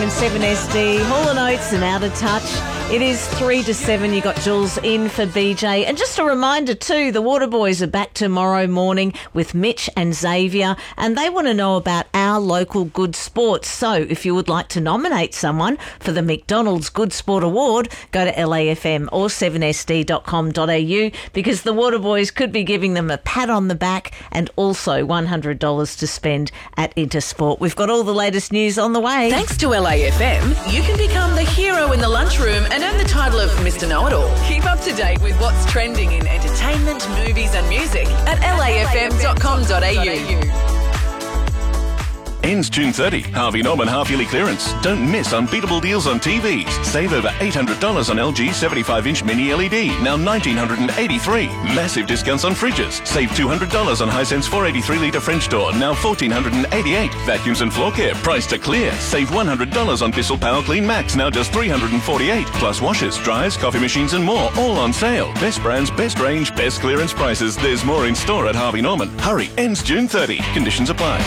and 7SD, Hall & Oates and Out of Touch. It is 3 to 7. You got Jules in for BJ. And just a reminder too, the Waterboys are back tomorrow morning with Mitch and Xavier, and they want to know about our local good sports. So if you would like to nominate someone for the McDonald's Good Sport Award, go to LAFM or 7sd.com.au, because the Waterboys could be giving them a pat on the back and also $100 to spend at Intersport. We've got all the latest news on the way. Thanks to LAFM, you can become the hero in the lunchroom and earn the title of Mr. Know-It-All. Keep up to date with what's trending in entertainment, movies and music at lafm.com.au. Ends June 30. Harvey Norman half-yearly clearance. Don't miss unbeatable deals on TVs. Save over $800 on LG 75-inch mini LED, now $1,983. Massive discounts on fridges. Save $200 on Hisense 483-litre French door, now $1,488. Vacuums and floor care, priced to clear. Save $100 on Bissell Power Clean Max, now just $348. Plus washers, dryers, coffee machines and more, all on sale. Best brands, best range, best clearance prices. There's more in store at Harvey Norman. Hurry, ends June 30. Conditions apply.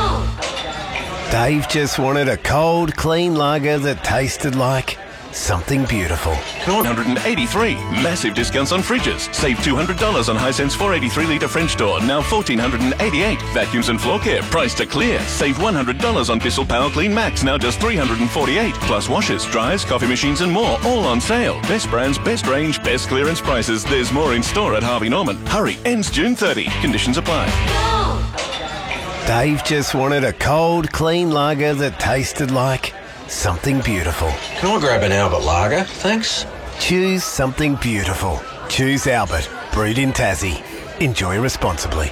Dave just wanted a cold, clean lager that tasted like something beautiful. $183. Massive discounts on fridges. Save $200 on Hisense 483-litre French door, now $1,488. Vacuums and floor care, priced to clear. Save $100 on Bissell Power Clean Max, now just $348. Plus washers, dryers, coffee machines and more, all on sale. Best brands, best range, best clearance prices. There's more in store at Harvey Norman. Hurry, ends June 30. Conditions apply. Dave just wanted a cold, clean lager that tasted like something beautiful. Can I grab an Albert Lager, thanks? Choose something beautiful. Choose Albert. Brewed in Tassie. Enjoy responsibly.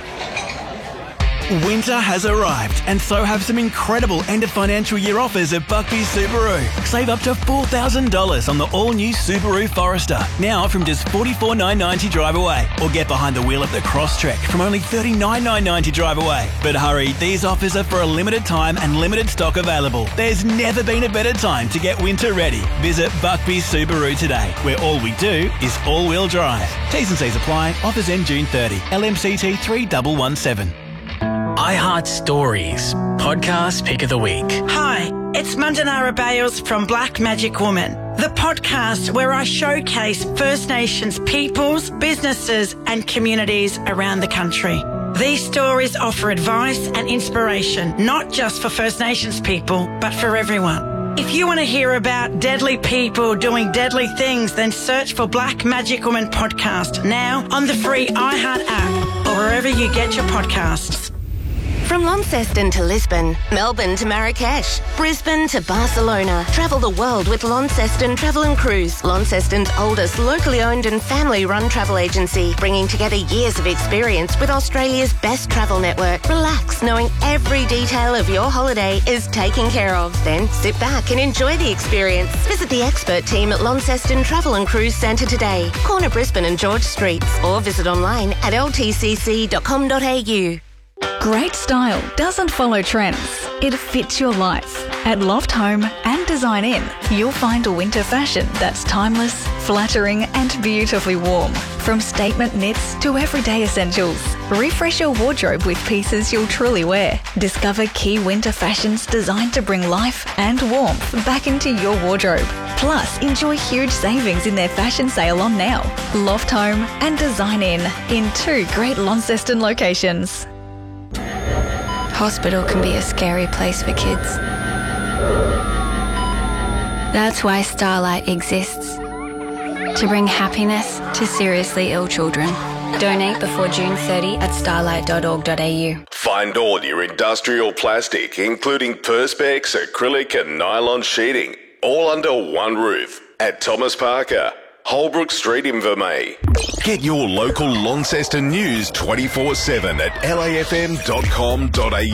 Winter has arrived, and so have some incredible end of financial year offers at Buckby's Subaru. Save up to $4,000 on the all-new Subaru Forester, now from just $44,990 drive away. Or get behind the wheel of the Crosstrek from only $39,990 drive away. But hurry, these offers are for a limited time and limited stock available. There's never been a better time to get winter ready. Visit Buckby's Subaru today, where all we do is all-wheel drive. T's and C's apply. Offers end June 30. LMCT 3117. iHeart Stories, podcast pick of the week. Hi, it's Mandanara Bales from Black Magic Woman, the podcast where I showcase First Nations peoples, businesses and communities around the country. These stories offer advice and inspiration, not just for First Nations people, but for everyone. If you want to hear about deadly people doing deadly things, then search for Black Magic Woman podcast now on the free iHeart app or wherever you get your podcasts. From Launceston to Lisbon, Melbourne to Marrakesh, Brisbane to Barcelona. Travel the world with Launceston Travel and Cruise. Launceston's oldest locally owned and family-run travel agency, bringing together years of experience with Australia's best travel network. Relax, knowing every detail of your holiday is taken care of. Then sit back and enjoy the experience. Visit the expert team at Launceston Travel and Cruise Centre today, corner Brisbane and George Streets, or visit online at ltcc.com.au. Great style doesn't follow trends. It fits your life. At Loft Home and Design In, you'll find a winter fashion that's timeless, flattering and beautifully warm. From statement knits to everyday essentials. Refresh your wardrobe with pieces you'll truly wear. Discover key winter fashions designed to bring life and warmth back into your wardrobe. Plus, enjoy huge savings in their fashion sale on now. Loft Home and Design In 2 great Launceston locations. Hospital can be a scary place for kids. That's why Starlight exists. To bring happiness to seriously ill children. Donate before June 30 at starlight.org.au. Find all your industrial plastic, including Perspex, acrylic and nylon sheeting, all under one roof at Thomas Parker, Holbrook Street in Vermey. Get your local Launceston news 24/7 at lafm.com.au.